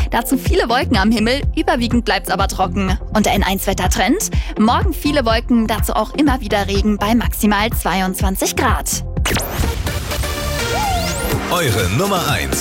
Dazu viele Wolken am Himmel, überwiegend bleibt's aber trocken. Und der N1-Wettertrend? Morgen viele Wolken, dazu auch immer wieder Regen bei maximal 22 Grad. Eure Nummer 1